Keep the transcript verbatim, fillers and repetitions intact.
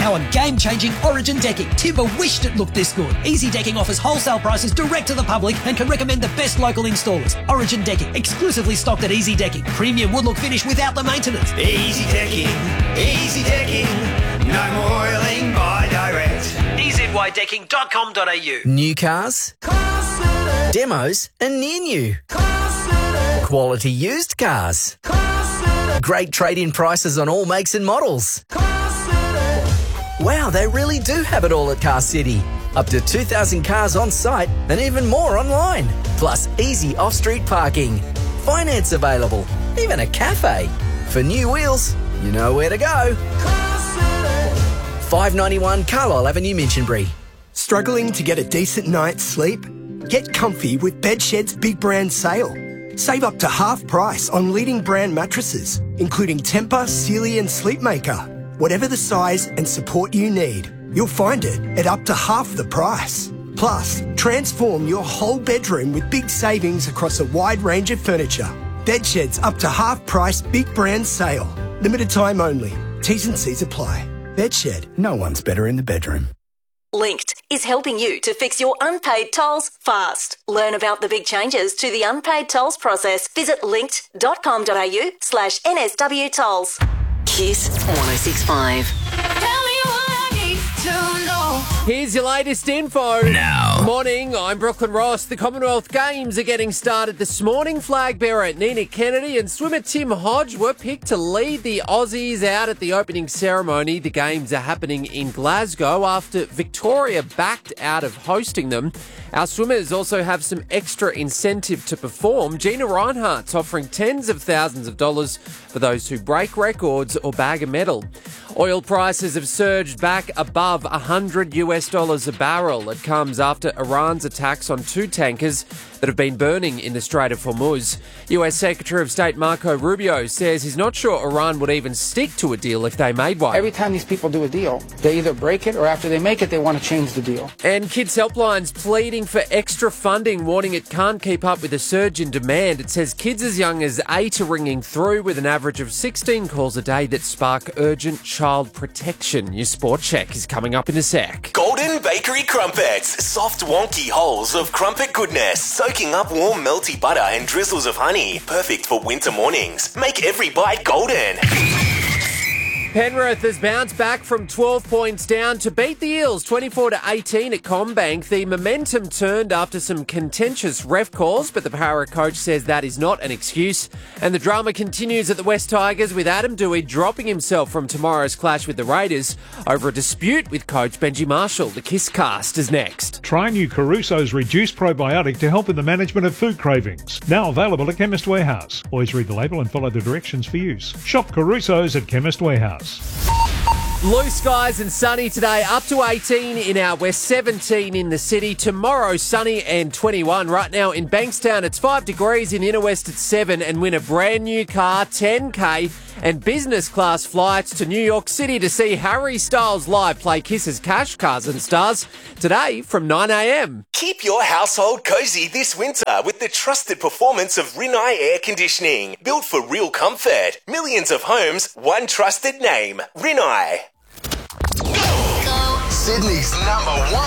Now on game-changing Origin decking. Timber wished it looked this good. Easy Decking offers wholesale prices direct to the public and can recommend the best local installers. Origin Decking, exclusively stocked at Easy Decking. Premium woodlook finish without the maintenance. Easy Decking, Easy Decking, no more oiling by direct. e z y decking dot com dot a u. New cars, demos and near new. Quality used cars. Great trade-in prices on all makes and models. Wow, they really do have it all at Car City. Up to two thousand cars on site and even more online. Plus easy off-street parking. Finance available. Even a cafe. For new wheels, you know where to go. five ninety-one Carlisle Avenue, Minchinbury. Struggling to get a decent night's sleep? Get comfy with Bedshed's Big Brand Sale. Save up to half price on leading brand mattresses, including Tempur, Sealy and Sleepmaker. Whatever the size and support you need, you'll find it at up to half the price. Plus, transform your whole bedroom with big savings across a wide range of furniture. Bedshed's up to half price Big Brand Sale. Limited time only. T's and C's apply. Bedshed, no one's better in the bedroom. Linked is helping you to fix your unpaid tolls fast. Learn about the big changes to the unpaid tolls process. Visit linkt.com.au slash NSW tolls. Kiss one oh six point five. Here's your latest info. Now. Morning, I'm Brooklyn Ross. The Commonwealth Games are getting started this morning. Flag bearer Nina Kennedy and swimmer Tim Hodge were picked to lead the Aussies out at the opening ceremony. The Games are happening in Glasgow after Victoria backed out of hosting them. Our swimmers also have some extra incentive to perform. Gina Reinhart's offering tens of thousands of dollars for those who break records or bag a medal. Oil prices have surged back above one hundred US dollars a barrel. It comes after Iran's attacks on two tankers that have been burning in the Strait of Hormuz. U S Secretary of State Marco Rubio says he's not sure Iran would even stick to a deal if they made one. Every time these people do a deal, they either break it or after they make it, they want to change the deal. And Kids Helpline's pleading for extra funding, warning it can't keep up with the surge in demand. It says kids as young as eight are ringing through with an average of sixteen calls a day that spark urgent child protection. Your Sport Check is coming up in a sec. Golden Bakery Crumpets. Soft, wonky holes of crumpet goodness, soaking up warm, melty butter and drizzles of honey. Perfect for winter mornings. Make every bite golden. Penrith has bounced back from twelve points down to beat the Eels twenty-four to eighteen at CommBank. The momentum turned after some contentious ref calls, but the Para coach says that is not an excuse. And the drama continues at the West Tigers with Adam Dewey dropping himself from tomorrow's clash with the Raiders over a dispute with coach Benji Marshall. The Kiss Cast is next. Try new Caruso's Reduced Probiotic to help in the management of food cravings. Now available at Chemist Warehouse. Always read the label and follow the directions for use. Shop Caruso's at Chemist Warehouse. Blue skies and sunny today, up to eighteen in our west, seventeen in the city. Tomorrow, sunny and twenty-one. Right now in Bankstown, it's five degrees. In Inner West, it's seven. And win a brand new car, ten K, and business class flights to New York City to see Harry Styles live play Kiss's Cash Cars and Stars today from nine a.m. Keep your household cozy this winter with the trusted performance of Rinnai Air Conditioning. Built for real comfort. Millions of homes, one trusted name. Rinnai. Sydney's number one.